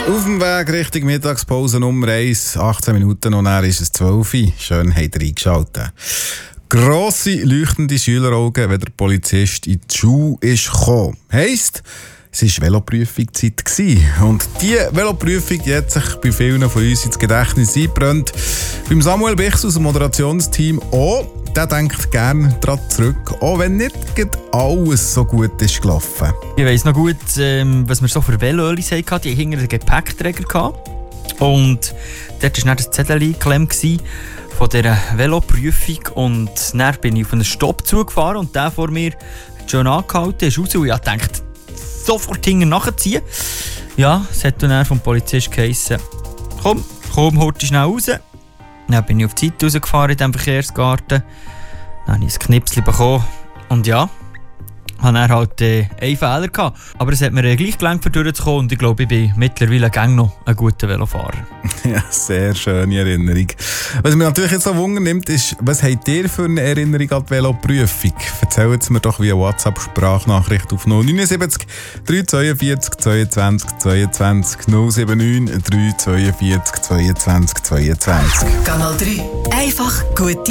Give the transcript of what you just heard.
Auf dem Weg Richtung Mittagspause Nummer 1, 18 Minuten und dann ist es 12 Uhr. Schön, habt ihr eingeschaltet. Grosse, leuchtende Schüleraugen, wenn der Polizist in die Schule ist gekommen. Heisst, es war Veloprüfungszeit gewesen. Und diese Veloprüfung die hat sich bei vielen von uns ins Gedächtnis eingebrannt. Beim Samuel Bichs aus dem Moderationsteam auch. Der denkt gerne daran zurück, auch wenn nicht alles so gut ist gelaufen. Ich weiss noch gut, was wir so für Veloölis hatten. Die hinter den Gepäckträger. Und dort war dann das Zettel geklemmt von dieser Veloprüfung. Und dann bin ich auf einen Stopp zugefahren und der vor mir hat schon angehalten, ist raus und ich dachte, sofort hinten nachziehen. Ja, es hat dann vom Polizist geheissen, komm, heute schnell raus. Dann bin ich auf die Seite rausgefahren in diesem Verkehrsgarten. Dann habe ich ein Knipschen bekommen. Und ja, hatte dann halt einen Fehler gehabt. Aber es hat mir gleich gelangt, für durchzukommen. Und ich glaube, ich bin mittlerweile noch ein guter Velofahrer. Ja, sehr schöne Erinnerung. Was mich natürlich jetzt so wundernimmt, ist, was habt ihr für eine Erinnerung an die Veloprüfung? Erzählt es mir doch via WhatsApp-Sprachnachricht auf 079 342 22 22 079 342 22 22. Kanal 3. Einfach gut.